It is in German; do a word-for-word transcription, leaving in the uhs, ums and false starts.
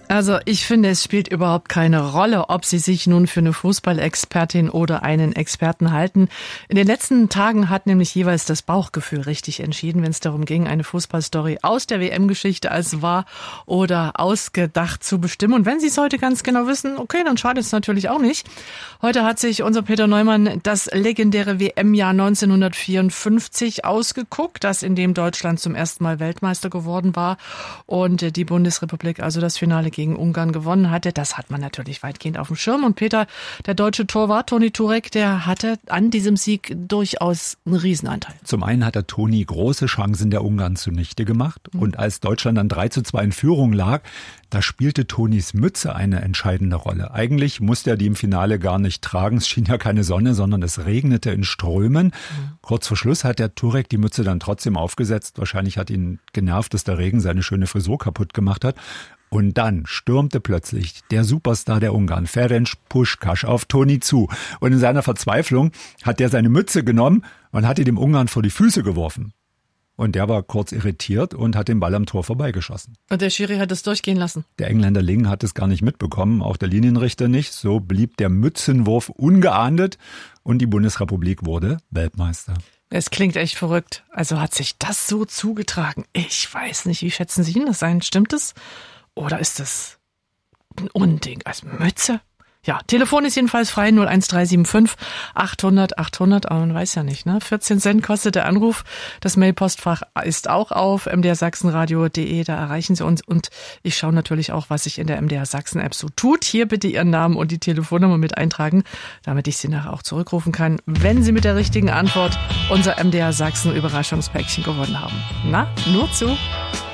Also ich finde, es spielt überhaupt keine Rolle, ob Sie sich nun für eine Fußballexpertin oder einen Experten halten. In den letzten Tagen hat nämlich jeweils das Bauchgefühl richtig entschieden, wenn es darum ging, eine Fußballstory aus der W M-Geschichte als wahr oder ausgedacht zu bestimmen. Und wenn Sie es heute ganz genau wissen, okay, dann schadet es natürlich auch nicht. Heute hat sich unser Peter Neumann das legendäre W M-Jahr neunzehnhundertvierundfünfzig ausgeguckt, das in dem Deutschland zum ersten Mal Weltmeister geworden war und die Bundesrepublik also das Finale gegen Ungarn gewonnen hatte. Das hat man natürlich weitgehend auf dem Schirm. Und Peter, der deutsche Torwart Toni Turek, der hatte an diesem Sieg durchaus einen Riesenanteil. Zum einen hat der Toni große Chancen der Ungarn zunichte gemacht. Und als Deutschland dann drei zu zwei in Führung lag, da spielte Tonis Mütze eine entscheidende Rolle. Eigentlich musste er die im Finale gar nicht tragen. Es schien ja keine Sonne, sondern es regnete in Strömen. Mhm. Kurz vor Schluss hat der Turek die Mütze dann trotzdem aufgesetzt. Wahrscheinlich hat ihn genervt, dass der Regen seine schöne Frisur kaputt gemacht hat. Und dann stürmte plötzlich der Superstar der Ungarn, Ferenc Puskás, auf Toni zu. Und in seiner Verzweiflung hat er seine Mütze genommen und hat die dem Ungarn vor die Füße geworfen. Und der war kurz irritiert und hat den Ball am Tor vorbeigeschossen. Und der Schiri hat es durchgehen lassen. Der Engländer Ling hat es gar nicht mitbekommen, auch der Linienrichter nicht. So blieb der Mützenwurf ungeahndet und die Bundesrepublik wurde Weltmeister. Es klingt echt verrückt. Also hat sich das so zugetragen? Ich weiß nicht, wie schätzen Sie ihn das ein? Stimmt es? Oder ist das ein Unding als Mütze? Ja, Telefon ist jedenfalls frei, null eins drei sieben fünf achthundert achthundert, aber man weiß ja nicht, ne? vierzehn Cent kostet der Anruf. Das Mailpostfach ist auch auf m d r sachsenradio punkt d e, da erreichen Sie uns. Und ich schaue natürlich auch, was sich in der M D R Sachsen App so tut. Hier bitte Ihren Namen und die Telefonnummer mit eintragen, damit ich Sie nachher auch zurückrufen kann, wenn Sie mit der richtigen Antwort unser M D R Sachsen Überraschungspäckchen gewonnen haben. Na, nur zu.